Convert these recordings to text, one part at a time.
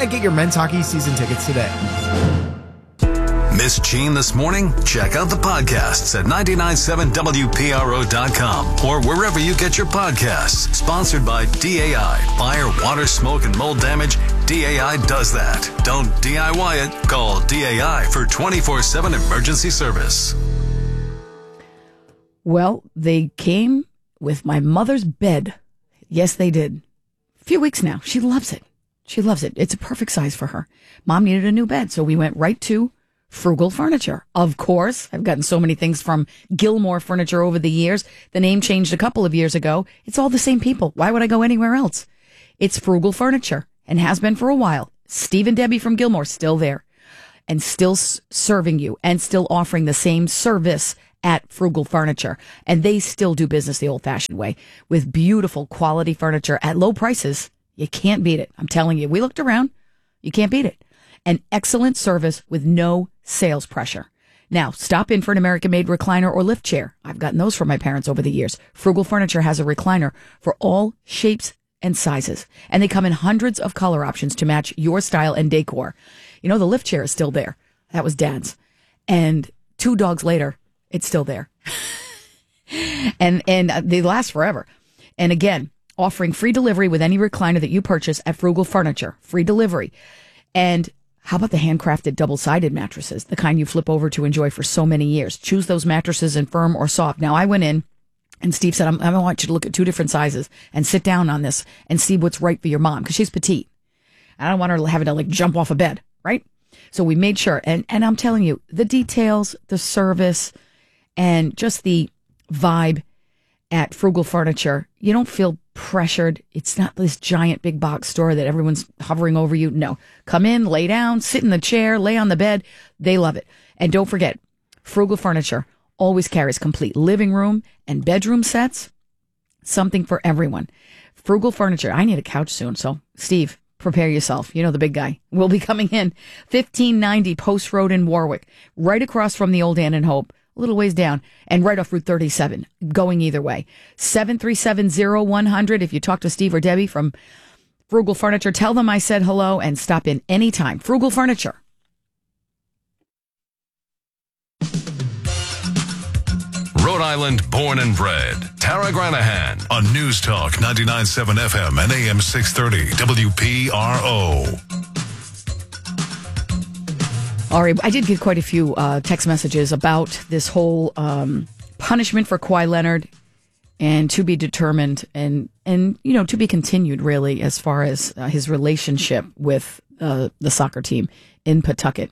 and get your men's hockey season tickets today. Miss Gene this morning? Check out the podcasts at 997WPRO.com or wherever you get your podcasts. Sponsored by DAI. Fire, water, smoke, and mold damage. DAI does that. Don't DIY it. Call DAI for 24/7 emergency service. Well, they came with my mother's bed. Yes, they did. A few weeks now. She loves it. She loves it. It's a perfect size for her. Mom needed a new bed, so we went right to Frugal Furniture. Of course, I've gotten so many things from Gilmore Furniture over the years. The name changed a couple of years ago. It's all the same people. Why would I go anywhere else? It's Frugal Furniture and has been for a while. Steve and Debbie from Gilmore still there and still serving you and still offering the same service at Frugal Furniture. And they still do business the old-fashioned way with beautiful quality furniture at low prices. You can't beat it. I'm telling you. We looked around. You can't beat it. An excellent service with no sales pressure. Now, stop in for an American-made recliner or lift chair. I've gotten those from my parents over the years. Frugal Furniture has a recliner for all shapes and sizes, and they come in hundreds of color options to match your style and decor. You know, the lift chair is still there. That was Dad's. And 2 dogs later, it's still there. and they last forever. And again, offering free delivery with any recliner that you purchase at Frugal Furniture. Free delivery. And how about the handcrafted double-sided mattresses, the kind you flip over to enjoy for so many years? Choose those mattresses in firm or soft. Now, I went in, and Steve said, I want you to look at 2 different sizes and sit down on this and see what's right for your mom, because she's petite. I don't want her having to, jump off a bed, right? So we made sure. And I'm telling you, the details, the service, and just the vibe at Frugal Furniture, you don't feel pressured. It's not this giant big box store that everyone's hovering over you. No. Come in, lay down, sit in the chair, lay on the bed. They love it. And don't forget, Frugal Furniture always carries complete living room and bedroom sets. Something for everyone. Frugal Furniture. I need a couch soon, so Steve, prepare yourself. You know the big guy will be coming in. 1590 Post Road in Warwick, right across from the old Ann and Hope. A little ways down, and right off Route 37, going either way. 737-0100. If you talk to Steve or Debbie from Frugal Furniture, tell them I said hello and stop in anytime. Frugal Furniture. Rhode Island born and bred. Tara Granahan on News Talk 99.7 FM and AM 630 WPRO. All right, I did get quite a few text messages about this whole punishment for Kawhi Leonard, and to be determined and to be continued, really, as far as his relationship with the soccer team in Pawtucket.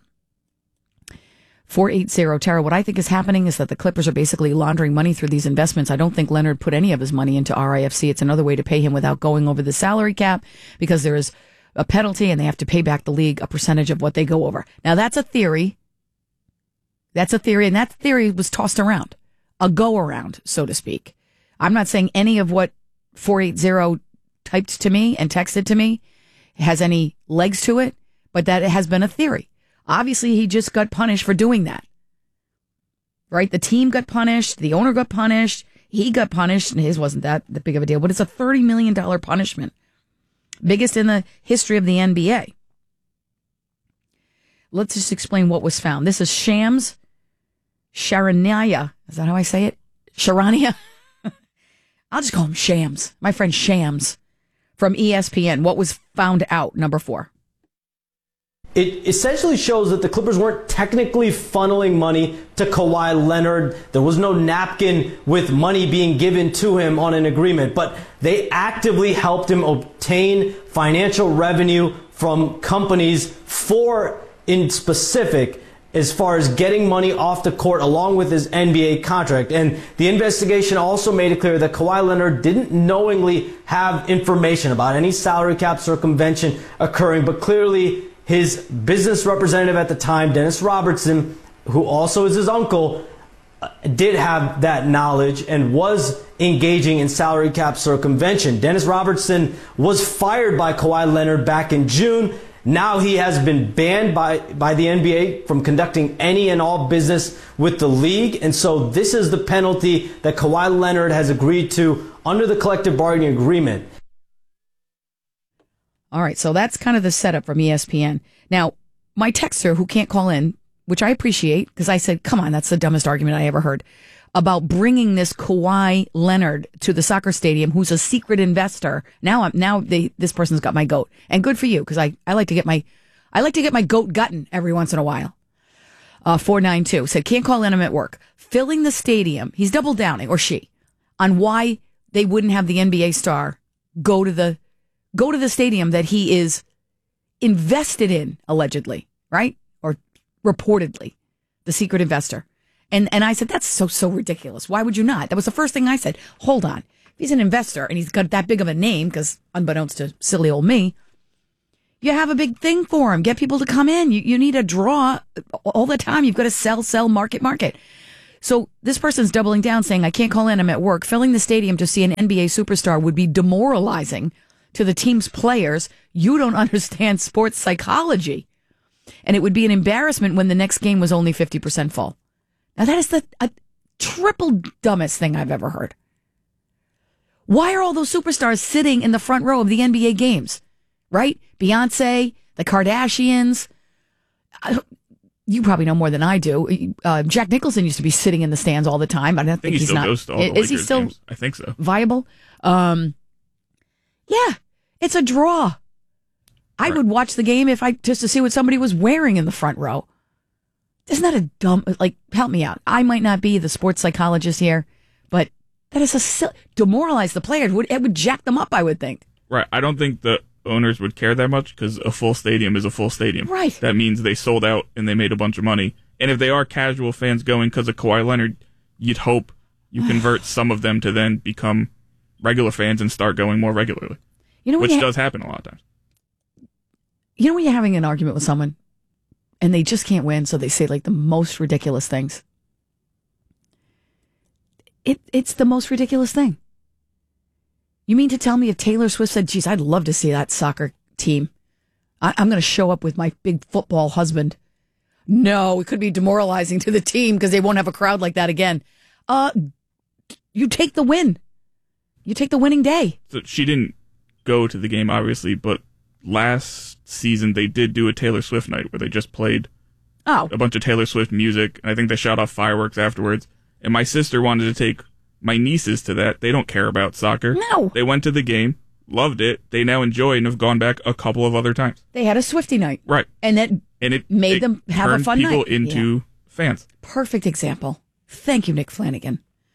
480, Tara, what I think is happening is that the Clippers are basically laundering money through these investments. I don't think Leonard put any of his money into RIFC. It's another way to pay him without going over the salary cap, because there is a penalty and they have to pay back the league a percentage of what they go over. Now, that's a theory. That's a theory, and that theory was tossed around. A go-around, so to speak. I'm not saying any of what 480 typed to me and texted to me has any legs to it, but that it has been a theory. Obviously, he just got punished for doing that. Right? The team got punished. The owner got punished. He got punished, and his wasn't that big of a deal, but it's a $30 million punishment. Biggest in the history of the NBA. Let's just explain what was found. This is Shams Charania. Is that how I say it? Charania? I'll just call him Shams. My friend Shams from ESPN. What was found out? Number 4. It essentially shows that the Clippers weren't technically funneling money to Kawhi Leonard. There was no napkin with money being given to him on an agreement, but they actively helped him obtain financial revenue from companies in specific, as far as getting money off the court along with his NBA contract. And the investigation also made it clear that Kawhi Leonard didn't knowingly have information about any salary cap circumvention occurring, but clearly his business representative at the time, Dennis Robertson, who also is his uncle, did have that knowledge and was engaging in salary cap circumvention. Dennis Robertson was fired by Kawhi Leonard back in June. Now he has been banned by the NBA from conducting any and all business with the league. And so this is the penalty that Kawhi Leonard has agreed to under the collective bargaining agreement. All right, so that's kind of the setup from ESPN. Now, my texter who can't call in, which I appreciate, because I said, come on, that's the dumbest argument I ever heard, about bringing this Kawhi Leonard to the soccer stadium, who's a secret investor. This person's got my goat, and good for you, because I like to get my goat gutting every once in a while. 492 said, can't call in, I'm at work. Filling the stadium, he's double downing, or she, on why they wouldn't have the NBA star go to the stadium that he is invested in, allegedly, right? Or reportedly, the secret investor. And I said, that's so ridiculous. Why would you not? That was the first thing I said. Hold on. If he's an investor and he's got that big of a name, because unbeknownst to silly old me, you have a big thing for him. Get people to come in. You need a draw all the time. You've got to sell, market. So this person's doubling down, saying, I can't call in, I'm at work. Filling the stadium to see an NBA superstar would be demoralizing to the team's players. You don't understand sports psychology. And it would be an embarrassment when the next game was only 50% full. Now, that is the triple dumbest thing I've ever heard. Why are all those superstars sitting in the front row of the NBA games? Right? Beyonce, the Kardashians. You probably know more than I do. Jack Nicholson used to be sitting in the stands all the time. I don't think he's still not. Goes to all the is he Lakers still games. I think so. Viable? Yeah, it's a draw. I would watch the game just to see what somebody was wearing in the front row. Isn't that a dumb, help me out. I might not be the sports psychologist here, but that is demoralize the players. It would jack them up, I would think. Right. I don't think the owners would care that much, because a full stadium is a full stadium. Right. That means they sold out and they made a bunch of money. And if they are casual fans going because of Kawhi Leonard, you'd hope you convert some of them to then become regular fans and start going more regularly, which does happen a lot of times. You know when you're having an argument with someone and they just can't win, so they say the most ridiculous things? It's the most ridiculous thing. You mean to tell me if Taylor Swift said, geez, I'd love to see that soccer team. I'm going to show up with my big football husband. No, it could be demoralizing to the team because they won't have a crowd like that again. You take the win. You take the winning day. So she didn't go to the game, obviously, but last season they did do a Taylor Swift night where they just played a bunch of Taylor Swift music. And I think they shot off fireworks afterwards. And my sister wanted to take my nieces to that. They don't care about soccer. No. They went to the game, loved it. They now enjoy and have gone back a couple of other times. They had a Swiftie night. Right. And it made them have a fun night. People into fans. Perfect example. Thank you, Nick Flanagan.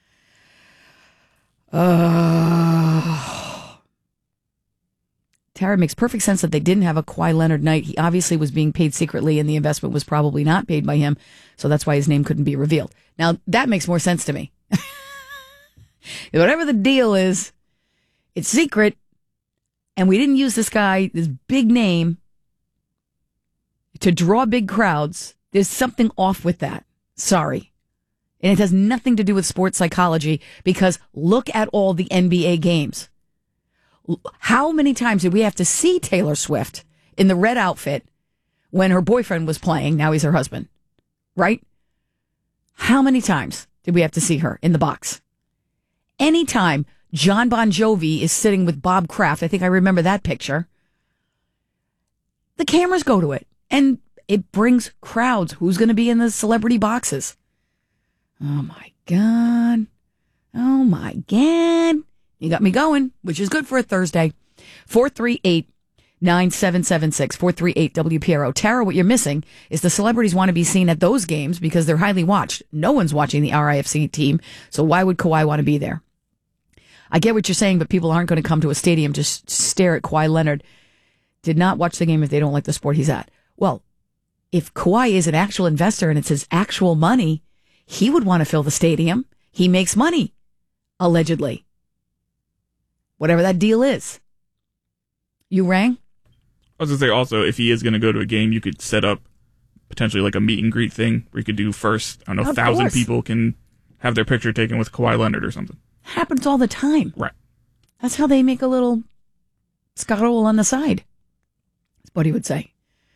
Tara, makes perfect sense that they didn't have a Kawhi Leonard night. He obviously was being paid secretly, and the investment was probably not paid by him, so that's why his name couldn't be revealed. Now, that makes more sense to me. Whatever the deal is, it's secret, and we didn't use this guy, this big name, to draw big crowds. There's something off with that. Sorry. And it has nothing to do with sports psychology, because look at all the NBA games. How many times did we have to see Taylor Swift in the red outfit when her boyfriend was playing? Now he's her husband, right? How many times did we have to see her in the box? Anytime John Bon Jovi is sitting with Bob Kraft, I think I remember that picture, the cameras go to it, and it brings crowds. Who's going to be in the celebrity boxes? Oh, my God. Oh, my God. You got me going, which is good for a Thursday. 438-9776, 438-WPRO. Tara, what you're missing is the celebrities want to be seen at those games because they're highly watched. No one's watching the RIFC team, so why would Kawhi want to be there? I get what you're saying, but people aren't going to come to a stadium to stare at Kawhi Leonard. Did not watch the game if they don't like the sport he's at. Well, if Kawhi is an actual investor and it's his actual money, he would want to fill the stadium. He makes money, allegedly. Whatever that deal is. You rang? I was going to say also, if he is going to go to a game, you could set up potentially like a meet and greet thing where you could do first, I don't know, 1,000 people can have their picture taken with Kawhi Leonard or something. Happens all the time. Right. That's how they make a little scuttle on the side. That's what he would say.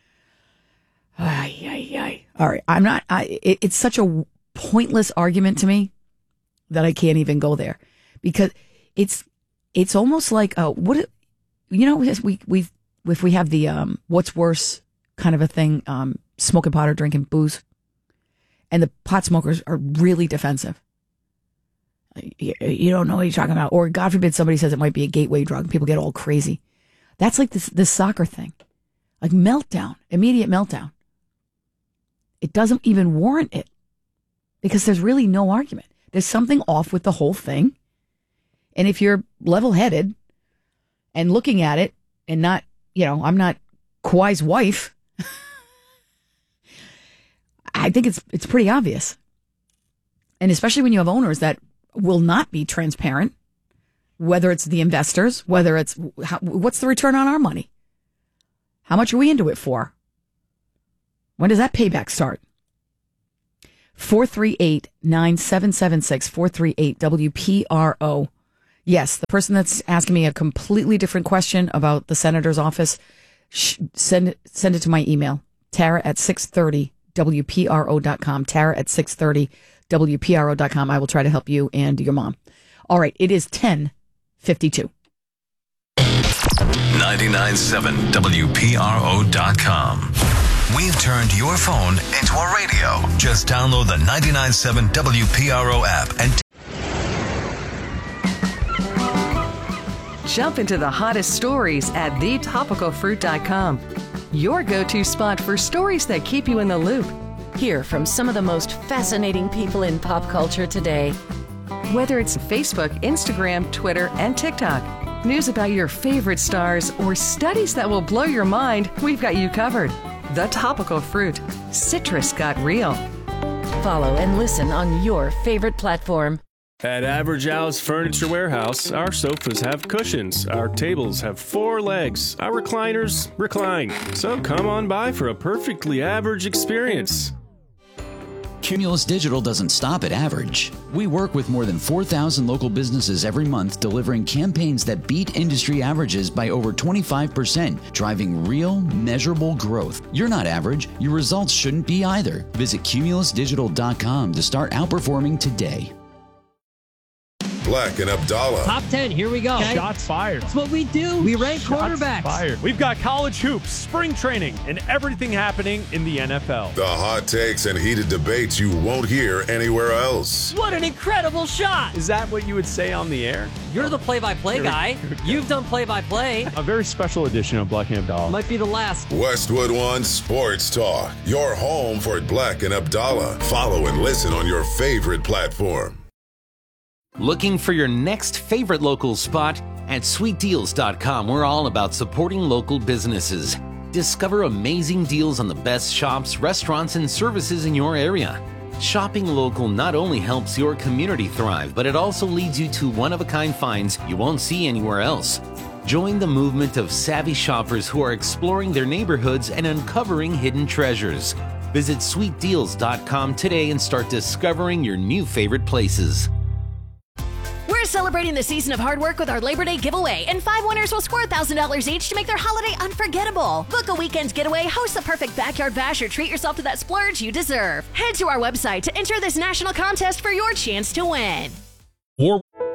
Ay. All right. It's such a pointless argument to me that I can't even go there, because it's almost like we if we have the what's worse kind of a thing, smoking pot or drinking booze, and the pot smokers are really defensive. You don't know what you're talking about. Or God forbid somebody says it might be a gateway drug and people get all crazy. That's like this soccer thing. Like meltdown, immediate meltdown. It doesn't even warrant it because there's really no argument. There's something off with the whole thing. And if you're level-headed and looking at it and not, I'm not Kawhi's wife, I think it's pretty obvious. And especially when you have owners that will not be transparent, whether it's the investors, whether it's what's the return on our money? How much are we into it for? When does that payback start? 438-9776, 438-WPRO. Yes, the person that's asking me a completely different question about the senator's office, send it to my email, Tara@630WPRO.com, Tara@630WPRO.com. I will try to help you and your mom. All right, it is 10:52. 99.7 WPRO.com. We've turned your phone into a radio. Just download the 99.7 WPRO app and jump into the hottest stories at thetopicalfruit.com. Your go-to spot for stories that keep you in the loop. Hear from some of the most fascinating people in pop culture today. Whether it's Facebook, Instagram, Twitter, and TikTok. News about your favorite stars or studies that will blow your mind, we've got you covered. The Topical Fruit. Citrus got real. Follow and listen on your favorite platform. At Average Al's Furniture Warehouse, our sofas have cushions, our tables have 4 legs, our recliners recline. So come on by for a perfectly average experience. Cumulus Digital doesn't stop at average. We work with more than 4,000 local businesses every month, delivering campaigns that beat industry averages by over 25%, driving real, measurable growth. You're not average. Your results shouldn't be either. Visit cumulusdigital.com to start outperforming today. Black and Abdallah. Top 10, here we go. Okay. Shots fired. That's what we do. We rank quarterbacks. Fired. We've got college hoops, spring training, and everything happening in the NFL. The hot takes and heated debates you won't hear anywhere else. What an incredible shot. Is that what you would say on the air? You're the play-by-play guy. You've done play-by-play. A very special edition of Black and Abdallah. Might be the last. Westwood One Sports Talk. Your home for Black and Abdallah. Follow and listen on your favorite platform. Looking for your next favorite local spot? At sweetdeals.com, we're all about supporting local businesses. Discover amazing deals on the best shops, restaurants, and services in your area. Shopping local not only helps your community thrive, but it also leads you to one-of-a-kind finds you won't see anywhere else. Join the movement of savvy shoppers who are exploring their neighborhoods and uncovering hidden treasures. Visit sweetdeals.com today and start discovering your new favorite places. We're celebrating the season of hard work with our Labor Day giveaway, and 5 winners will score $1,000 each to make their holiday unforgettable. Book a weekend getaway, host the perfect backyard bash, or treat yourself to that splurge you deserve. Head to our website to enter this national contest for your chance to win.